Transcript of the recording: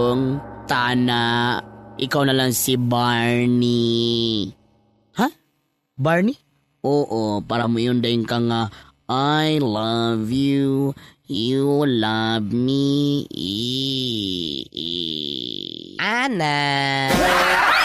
Tana, ikaw na lang si Barney. Ha? Barney? Oo, para mo yun din ka nga, I love you, you love me. Ana!